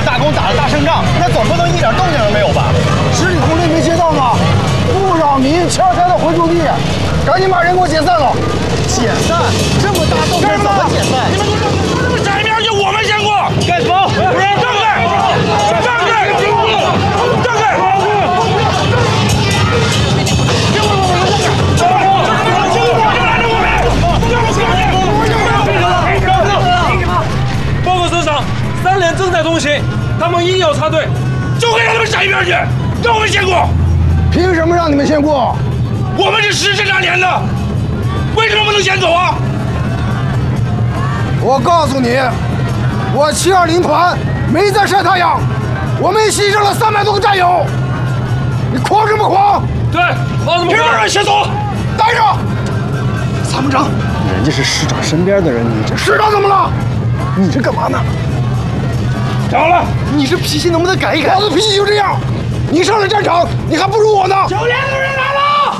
大功，打了大胜仗，那总不能一点动静都没有吧？ 十里红雷没接到吗？不扰民，悄悄的回驻地，赶紧把人给我解散了。 解散？这么大动静怎么解散？ 你们这面就我们先过， 干什么？ 不是让开！让开！让开！报告首长，3连正在通行，他们硬要插队，就给他们闪一边去，让我们先过。 凭什么让你们先过？ 我们是实质上连的，为什么不能先走啊？ 我告诉你，我720团没在晒太阳，我们牺牲了300多个战友，你狂什么狂？ 对，老子们让人先走， 待着。 参谋长，人家是师长身边的人，你这师长怎么了？ 你这干嘛呢？ 讲好了， 你这脾气能不能改一改？ 老子脾气就这样，你上了战场，你还不如我呢。 9连的人来了。